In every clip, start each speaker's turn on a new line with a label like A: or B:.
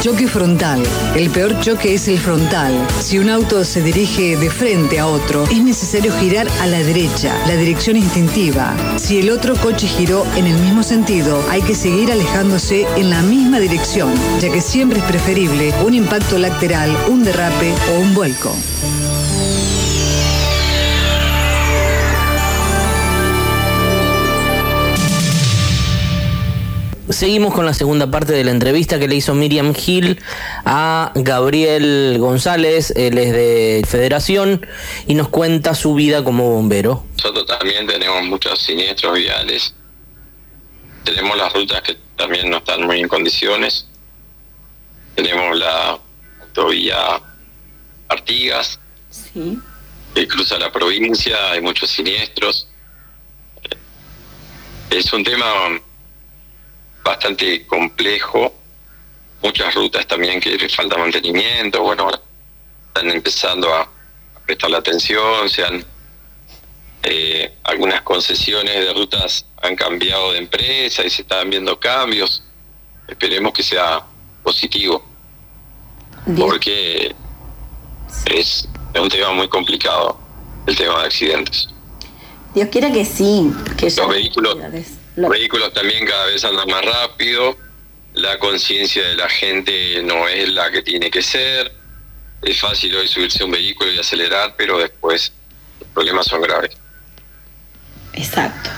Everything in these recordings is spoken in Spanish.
A: Choque frontal. El peor choque es el frontal. Si un auto se dirige de frente a otro, es necesario girar a la derecha, la dirección instintiva. Si el otro coche giró en el mismo sentido, hay que seguir alejándose en la misma dirección, ya que siempre es preferible un impacto lateral, un derrape o un vuelco.
B: Seguimos con la segunda parte de la entrevista que le hizo Miriam Gil a Gabriel González. Él es de Federación y nos cuenta su vida como bombero.
C: Nosotros también tenemos muchos siniestros viales. Tenemos las rutas que también no están muy en condiciones. Tenemos la autovía Artigas,
D: sí,
C: que cruza la provincia, hay muchos siniestros. Es un tema bastante complejo, muchas rutas también que les falta mantenimiento. Bueno, están empezando a prestar la atención, algunas concesiones de rutas han cambiado de empresa y se están viendo cambios. Esperemos que sea positivo, porque es un tema muy complicado, el tema de accidentes.
D: Dios quiera que sí, que
C: Los vehículos también cada vez andan más rápido, la conciencia de la gente no es la que tiene que ser. Es fácil hoy subirse a un vehículo y acelerar, pero después los problemas son graves.
D: Exacto.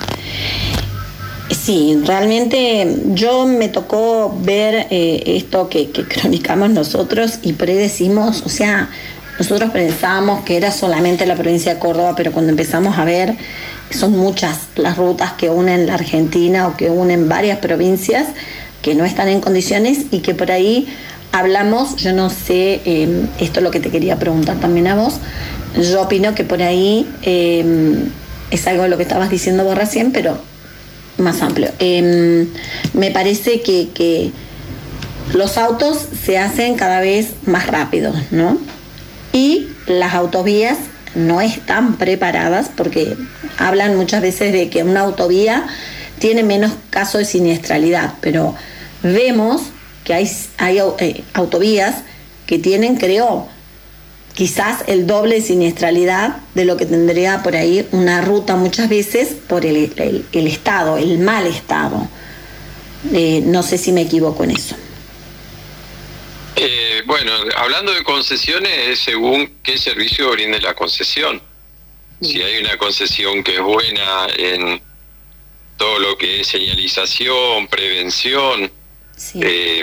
D: Sí, realmente yo me tocó ver esto que cronicamos nosotros y por ahí decimos, o sea, nosotros pensábamos que era solamente la provincia de Córdoba, pero cuando empezamos a ver, son muchas las rutas que unen la Argentina o que unen varias provincias que no están en condiciones y que por ahí hablamos, yo no sé, esto es lo que te quería preguntar también a vos, yo opino que por ahí es algo de lo que estabas diciendo vos recién, pero más amplio. Me parece que los autos se hacen cada vez más rápidos, ¿no? Y las autovías no están preparadas porque hablan muchas veces de que una autovía tiene menos casos de siniestralidad, pero vemos que hay autovías que tienen, creo, quizás el doble de siniestralidad de lo que tendría por ahí una ruta muchas veces por el estado, el mal estado. No sé si me equivoco en eso.
C: Bueno, hablando de concesiones, es según qué servicio brinde la concesión. Si hay una concesión que es buena en todo lo que es señalización, prevención,
D: sí,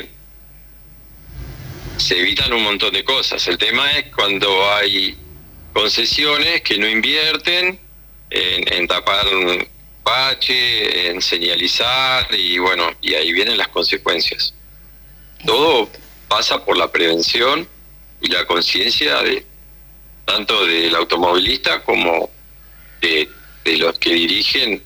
C: se evitan un montón de cosas. El tema es cuando hay concesiones que no invierten en tapar un bache, en señalizar, y bueno, y ahí vienen las consecuencias. Todo pasa por la prevención y la conciencia de tanto del automovilista como de los que dirigen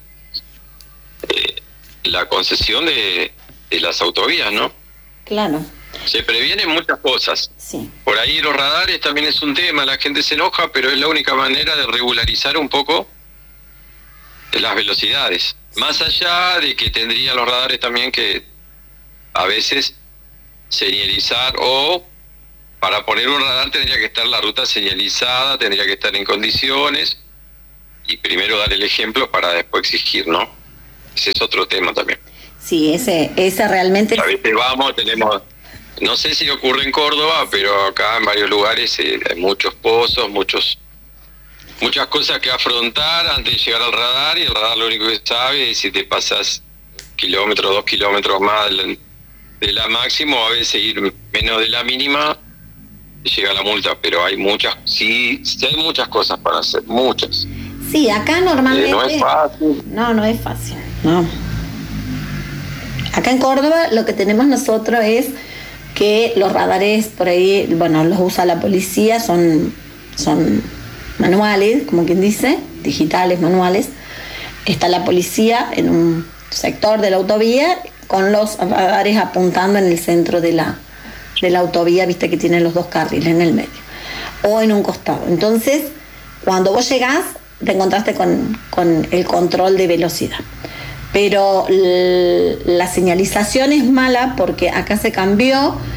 C: la concesión de las autovías, ¿no?
D: Claro.
C: Se previenen muchas cosas.
D: Sí.
C: Por ahí los radares también es un tema, la gente se enoja, pero es la única manera de regularizar un poco las velocidades. Más allá de que tendrían los radares también que a veces señalizar, o para poner un radar tendría que estar la ruta señalizada, tendría que estar en condiciones, y primero dar el ejemplo para después exigir, ¿no? Ese es otro tema también.
D: Sí, ese realmente...
C: A veces tenemos, no sé si ocurre en Córdoba, pero acá en varios lugares hay muchos pozos, muchas cosas que afrontar antes de llegar al radar, y el radar lo único que sabe es si te pasas 2 kilómetros más de la máxima, o a veces ir menos de la mínima, llega la multa. Pero hay muchas, sí hay muchas cosas para hacer, muchas.
D: Sí, acá normalmente...
C: no es fácil.
D: No es fácil, no. Acá en Córdoba lo que tenemos nosotros es que los radares por ahí, bueno, los usa la policía, son manuales, como quien dice, digitales, manuales. Está la policía en un sector de la autovía con los radares apuntando en el centro de la autovía, viste que tienen los dos carriles en el medio, o en un costado. Entonces, cuando vos llegás, te encontraste con el control de velocidad. Pero la señalización es mala porque acá se cambió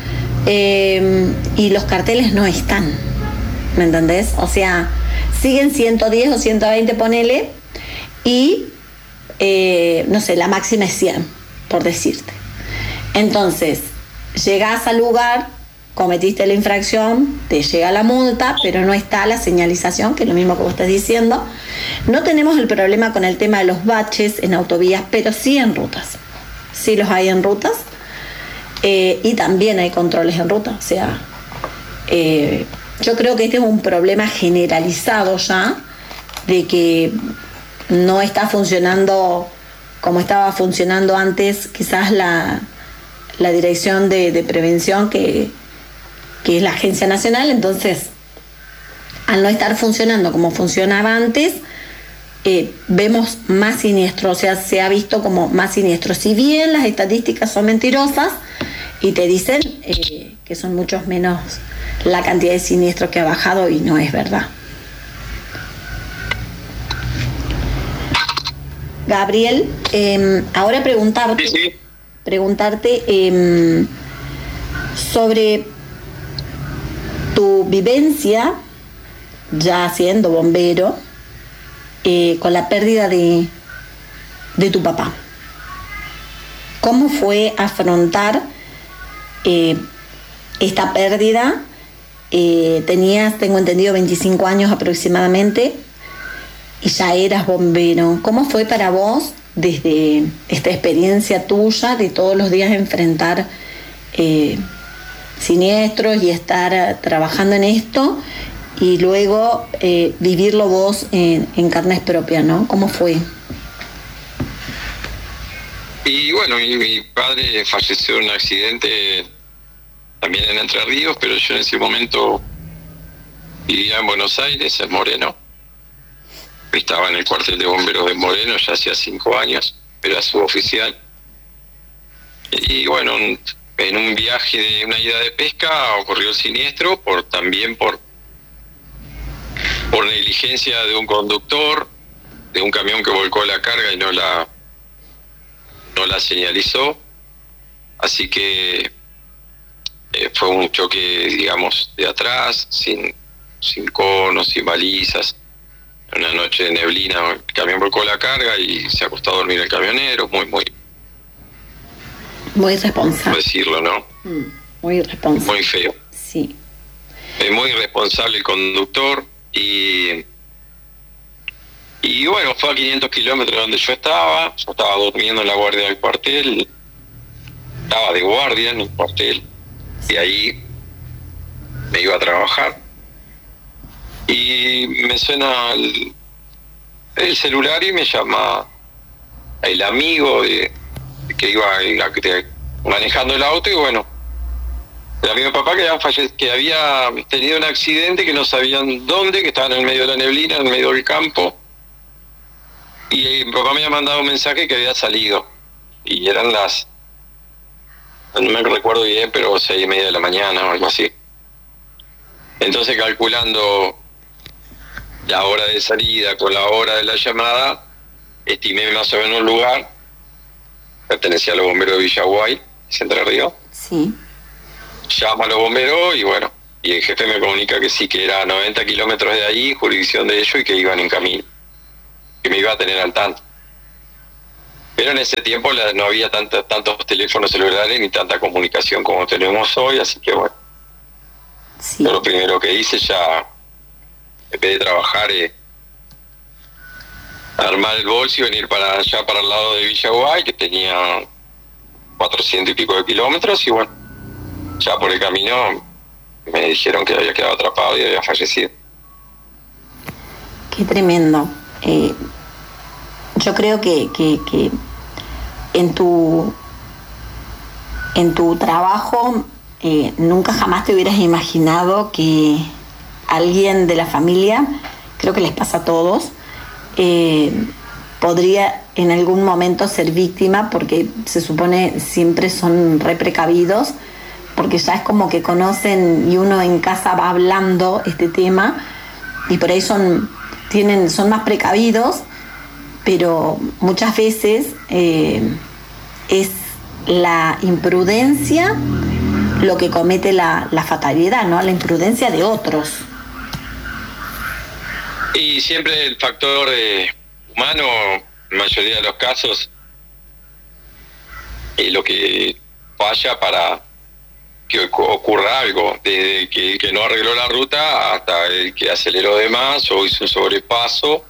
D: y los carteles no están, ¿me entendés? O sea, siguen 110 o 120, ponele, y no sé, la máxima es 100, por decirte. Entonces, llegás al lugar, cometiste la infracción, te llega la multa, pero no está la señalización, que es lo mismo que vos estás diciendo. No tenemos el problema con el tema de los baches en autovías, pero sí en rutas. Sí los hay en rutas, y también hay controles en ruta. O sea, yo creo que este es un problema generalizado ya, de que no está funcionando como estaba funcionando antes, quizás la dirección de prevención que es la Agencia Nacional. Entonces, al no estar funcionando como funcionaba antes, vemos más siniestros, o sea, se ha visto como más siniestros. Si bien las estadísticas son mentirosas y te dicen que son muchos menos la cantidad de siniestros que ha bajado, y no es verdad. Gabriel, ahora preguntarte sobre tu vivencia ya siendo bombero, con la pérdida de tu papá. ¿Cómo fue afrontar esta pérdida? Tenías, tengo entendido, 25 años aproximadamente, y ya eras bombero. ¿Cómo fue para vos, desde esta experiencia tuya de todos los días enfrentar siniestros y estar trabajando en esto, y luego vivirlo vos en carnes propias, ¿no? ¿Cómo fue?
C: Y bueno, mi padre falleció en un accidente también en Entre Ríos, pero yo en ese momento vivía en Buenos Aires, en Moreno. Estaba en el cuartel de bomberos de Moreno ya hacía 5 años, era suboficial. Y bueno, en un viaje de una ida de pesca ocurrió el siniestro también por negligencia de un conductor de un camión que volcó la carga y no la señalizó. Así que fue un choque, digamos, de atrás, sin conos, sin balizas. Una noche de neblina, el camión volcó la carga y se acostó a dormir el camionero.
D: Muy irresponsable.
C: ¿Cómo decirlo, no?
D: Muy irresponsable.
C: Muy feo.
D: Sí.
C: Muy irresponsable el conductor, y bueno, fue a 500 kilómetros de donde yo estaba durmiendo en la guardia del cuartel, estaba de guardia en el cuartel, y ahí me iba a trabajar, y me suena el celular y me llama el amigo que iba manejando el auto, y bueno, el amigo de papá que había tenido un accidente, que no sabían dónde, que estaba en el medio de la neblina, en el medio del campo, y mi papá me había mandado un mensaje que había salido, y eran no me recuerdo bien, pero 6:30 de la mañana o algo así. Entonces, calculando la hora de salida con la hora de la llamada, estimé más o menos un lugar, pertenecía a los bomberos de Villaguay, Entre Ríos.
D: Sí.
C: Llamo a los bomberos y bueno, y el jefe me comunica que sí, que era a 90 kilómetros de ahí, jurisdicción de ellos, y que iban en camino, que me iba a tener al tanto. Pero en ese tiempo no había tantos teléfonos celulares ni tanta comunicación como tenemos hoy, así que bueno.
D: Sí.
C: Lo primero que hice, ya en vez de trabajar, armar el bolso y venir para allá, para el lado de Villaguay, que tenía 400 y pico de kilómetros, y bueno, ya por el camino me dijeron que había quedado atrapado y había fallecido.
D: Qué tremendo. Yo creo que en tu trabajo nunca jamás te hubieras imaginado que alguien de la familia, creo que les pasa a todos, podría en algún momento ser víctima, porque se supone siempre son re precavidos, porque ya es como que conocen y uno en casa va hablando este tema, y por ahí son más precavidos, pero muchas veces es la imprudencia lo que comete la fatalidad, ¿no? La imprudencia de otros.
C: Y siempre el factor humano, en la mayoría de los casos, es lo que falla para que ocurra algo, desde que no arregló la ruta hasta el que aceleró de más o hizo un sobrepaso,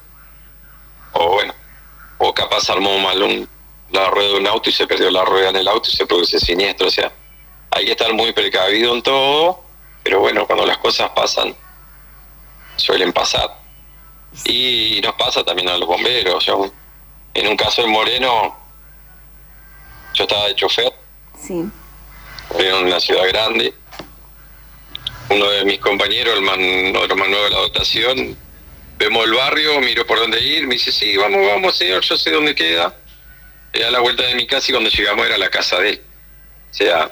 C: o capaz armó mal la rueda de un auto y se perdió la rueda en el auto y se produce siniestro. O sea, hay que estar muy precavido en todo, pero bueno, cuando las cosas pasan, suelen pasar. Y nos pasa también a los bomberos. En un caso en Moreno, yo estaba de chofer.
D: Sí.
C: En una ciudad grande. Uno de mis compañeros, uno de los más nuevos de la dotación, vemos el barrio, miro por dónde ir, me dice, sí, vamos señor, yo sé dónde queda. A la vuelta de mi casa, y cuando llegamos era la casa de él. O sea,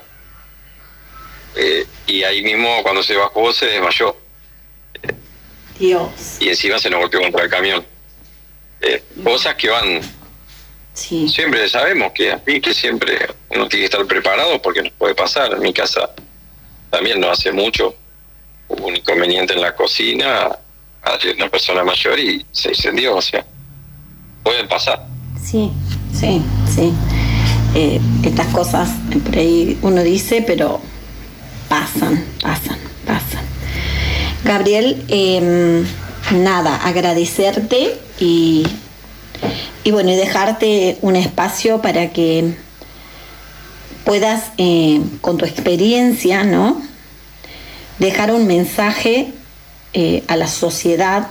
C: y ahí mismo cuando se bajó se desmayó.
D: Dios.
C: Y encima se nos golpeó contra el camión. Cosas que van...
D: Sí.
C: Siempre sabemos que siempre uno tiene que estar preparado porque nos puede pasar. En mi casa también no hace mucho hubo un inconveniente en la cocina, hay una persona mayor y se incendió. O sea, pueden pasar.
D: Sí. Estas cosas por ahí uno dice, pero pasan. Gabriel, nada, agradecerte y bueno, y dejarte un espacio para que puedas, con tu experiencia, ¿no?, dejar un mensaje a la sociedad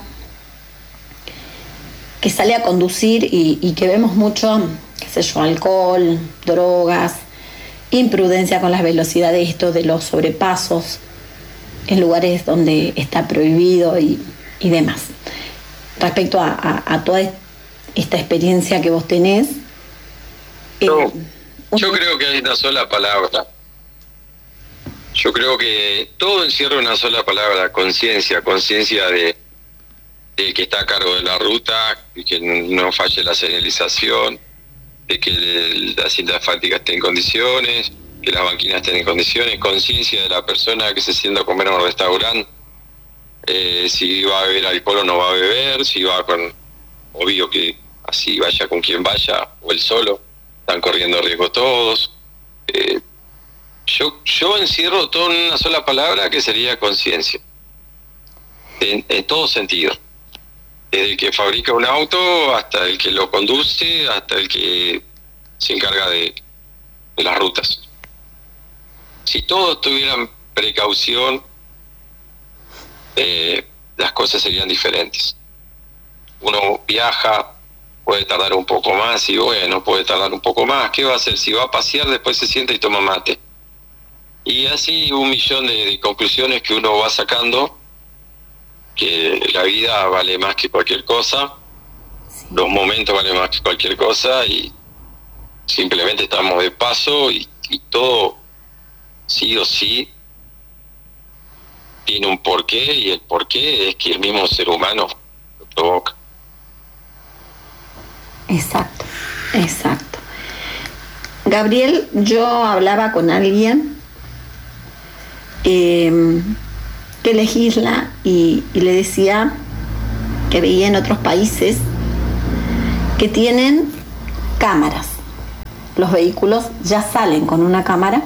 D: que sale a conducir y que vemos mucho, qué sé yo, alcohol, drogas, imprudencia con las velocidades, esto de los sobrepasos en lugares donde está prohibido y demás. Respecto a toda esta experiencia que vos tenés.
C: Yo creo que hay una sola palabra. Yo creo que todo encierra una sola palabra: conciencia. Conciencia de que está a cargo de la ruta, de que no falle la señalización, de que la cinta asfáltica esté en condiciones, que las banquinas estén en condiciones. Conciencia de la persona que se sienta a comer a un restaurante, si va a beber alcohol o no va a beber, si va con... Obvio que así vaya con quien vaya, o él solo, están corriendo riesgo todos. Yo encierro todo en una sola palabra, que sería conciencia, en todo sentido. Desde el que fabrica un auto hasta el que lo conduce, hasta el que se encarga de las rutas. Si todos tuvieran precaución, las cosas serían diferentes. Uno viaja, puede tardar un poco más, y bueno, puede tardar un poco más. ¿Qué va a hacer? Si va a pasear, después se sienta y toma mate. Y así 1.000.000 de conclusiones que uno va sacando, que la vida vale más que cualquier cosa, sí. Los momentos valen más que cualquier cosa, y simplemente estamos de paso, y todo, sí o sí, tiene un porqué, y el porqué es que el mismo ser humano lo provoca.
D: Exacto. Gabriel, yo hablaba con alguien que legisla y le decía que veía en otros países que tienen cámaras. Los vehículos ya salen con una cámara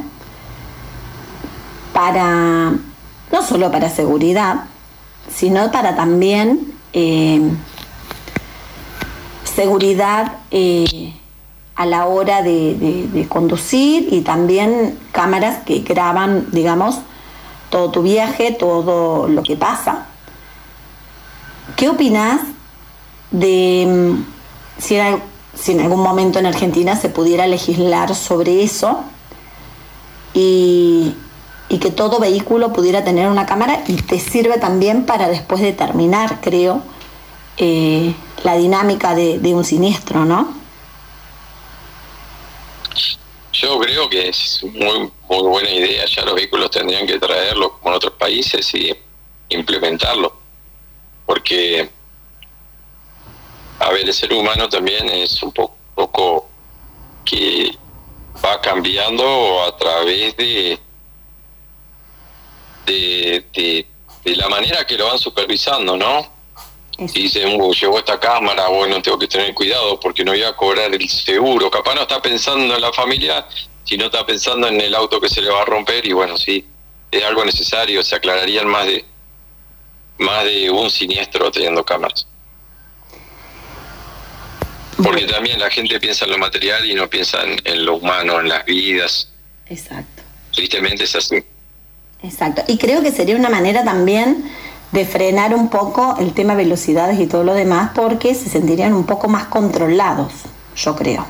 D: no solo para seguridad, sino para también seguridad a la hora de conducir, y también cámaras que graban, digamos, todo tu viaje, todo lo que pasa. ¿Qué opinás de si en algún momento en Argentina se pudiera legislar sobre eso y que todo vehículo pudiera tener una cámara, y te sirve también para después determinar, creo, la dinámica de un siniestro, ¿no?
C: Yo creo que es muy buena idea. Ya los vehículos tendrían que traerlo como en otros países y implementarlo, porque a ver, el ser humano también es un poco que va cambiando a través de de la manera que lo van supervisando, ¿no?
D: Eso.
C: Y dicen, llegó esta cámara, bueno, tengo que tener cuidado porque no voy a cobrar el seguro. Capaz no está pensando en la familia, sino está pensando en el auto que se le va a romper. Y bueno, sí, es algo necesario, se aclararían más de un siniestro teniendo cámaras. Porque también la gente piensa en lo material y no piensa en lo humano, en las vidas.
D: Exacto.
C: Tristemente es así.
D: Exacto. Y creo que sería una manera también de frenar un poco el tema velocidades y todo lo demás, porque se sentirían un poco más controlados, yo creo.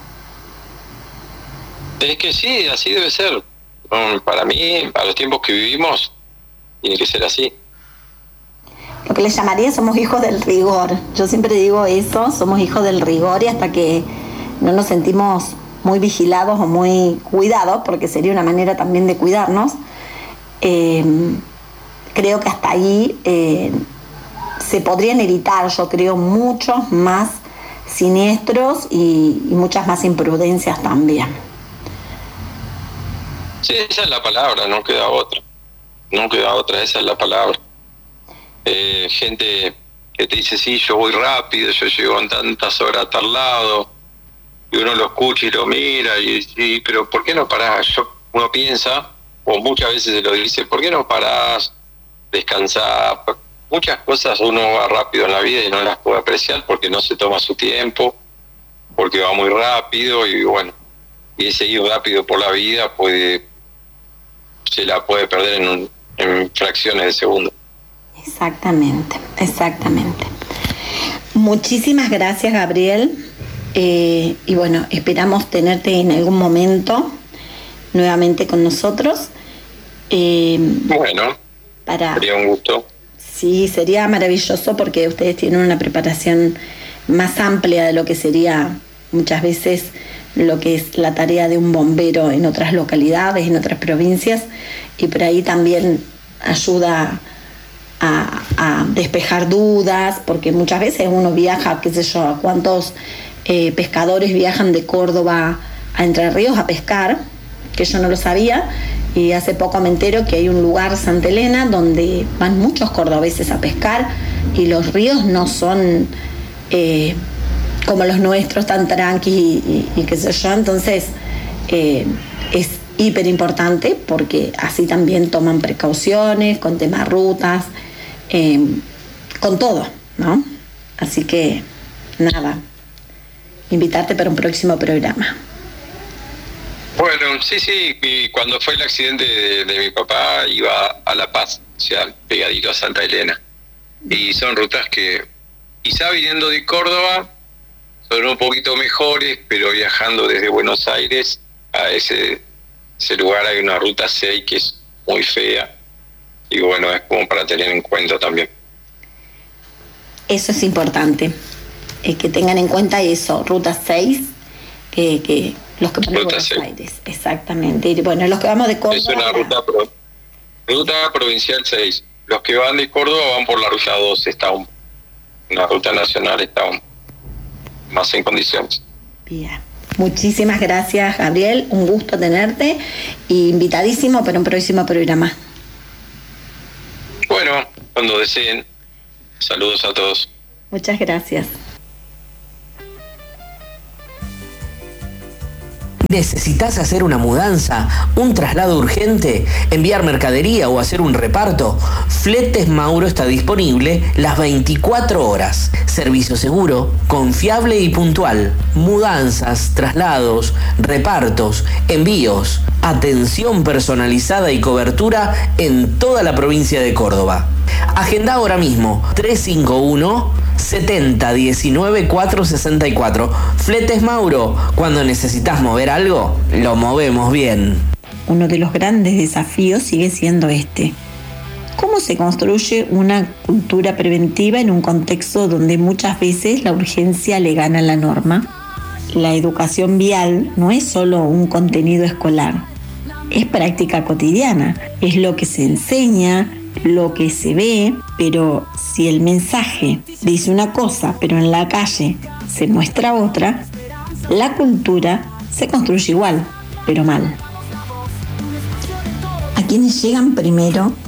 C: Es que sí, así debe ser. Para mí, a los tiempos que vivimos, tiene que ser así.
D: Lo que les llamaría somos hijos del rigor. Yo siempre digo eso, somos hijos del rigor, y hasta que no nos sentimos muy vigilados o muy cuidados, porque sería una manera también de cuidarnos, creo que hasta ahí se podrían evitar, yo creo, muchos más siniestros y muchas más imprudencias también.
C: Sí, esa es la palabra, no queda otra. No queda otra, esa es la palabra. Gente que te dice, sí, yo voy rápido, yo llego en tantas horas a tal lado, y uno lo escucha y lo mira, y pero ¿por qué no parás? Uno piensa, o muchas veces se lo dice, ¿por qué no parás? Descansar. Muchas cosas uno va rápido en la vida y no las puede apreciar porque no se toma su tiempo, porque va muy rápido, y bueno, y ese ir rápido por la vida se la puede perder en fracciones de segundo.
D: Exactamente, exactamente. Muchísimas gracias, Gabriel. Y bueno, esperamos tenerte en algún momento nuevamente con nosotros.
C: Bueno, sería un gusto.
D: Sí, sería maravilloso porque ustedes tienen una preparación más amplia de lo que sería muchas veces lo que es la tarea de un bombero en otras localidades, en otras provincias, y por ahí también ayuda a despejar dudas, porque muchas veces uno viaja, qué sé yo, a cuántos pescadores viajan de Córdoba a Entre Ríos a pescar, que yo no lo sabía, y hace poco me entero que hay un lugar, Santa Elena, donde van muchos cordobeses a pescar, y los ríos no son como los nuestros, tan tranquis y qué sé yo. Entonces es hiper importante porque así también toman precauciones con temas rutas, con todo, ¿no? Así que nada, invitarte para un próximo programa.
C: Bueno, sí, y cuando fue el accidente de mi papá iba a La Paz, o sea, pegadito a Santa Elena, y son rutas que quizá viniendo de Córdoba son un poquito mejores, pero viajando desde Buenos Aires a ese lugar hay una ruta 6 que es muy fea, y bueno, es como para tener en cuenta también.
D: Eso es importante, que tengan en cuenta eso, ruta 6, que los que van de Buenos Aires, exactamente. Y bueno, los que vamos de Córdoba...
C: Es una ruta provincial 6. Los que van de Córdoba van por la ruta 2, una ruta nacional está más en condiciones.
D: Bien. Muchísimas gracias, Gabriel. Un gusto tenerte. Y invitadísimo para un próximo programa.
C: Bueno, cuando deseen. Saludos a todos.
D: Muchas gracias.
B: ¿Necesitas hacer una mudanza, un traslado urgente, enviar mercadería o hacer un reparto? Fletes Mauro está disponible las 24 horas. Servicio seguro, confiable y puntual. Mudanzas, traslados, repartos, envíos. Atención personalizada y cobertura en toda la provincia de Córdoba. Agenda ahora mismo 351 70 19 464. Fletes Mauro, cuando necesitas mover algo, lo movemos bien.
D: Uno de los grandes desafíos sigue siendo este. ¿Cómo se construye una cultura preventiva en un contexto donde muchas veces la urgencia le gana la norma? La educación vial no es solo un contenido escolar, es práctica cotidiana, es lo que se enseña, lo que se ve, pero si el mensaje dice una cosa, pero en la calle se muestra otra, la cultura se construye igual, pero mal. A quienes llegan primero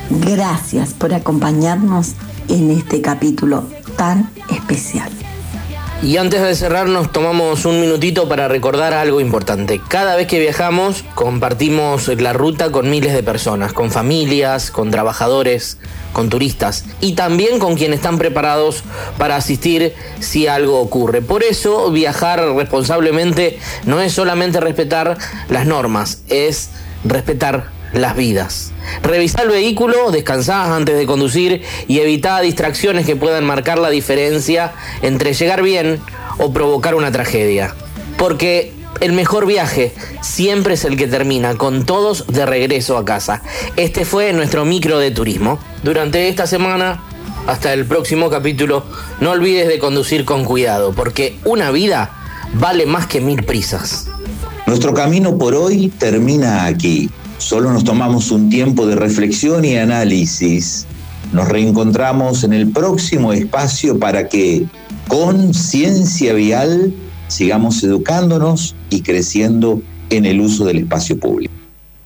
D: Gracias por acompañarnos en este capítulo tan especial.
B: Y antes de cerrar nos tomamos un minutito para recordar algo importante. Cada vez que viajamos compartimos la ruta con miles de personas, con familias, con trabajadores, con turistas y también con quienes están preparados para asistir si algo ocurre. Por eso viajar responsablemente no es solamente respetar las normas, es respetar las vidas. Revisá el vehículo, descansá antes de conducir y evitá distracciones que puedan marcar la diferencia entre llegar bien o provocar una tragedia. Porque el mejor viaje siempre es el que termina con todos de regreso a casa. Este fue nuestro micro de turismo. Durante esta semana, hasta el próximo capítulo, no olvides de conducir con cuidado, porque una vida vale más que 1000 prisas.
E: Nuestro camino por hoy termina aquí. Solo nos tomamos un tiempo de reflexión y análisis. Nos reencontramos en el próximo espacio para que, con Ciencia Vial, sigamos educándonos y creciendo en el uso del espacio público.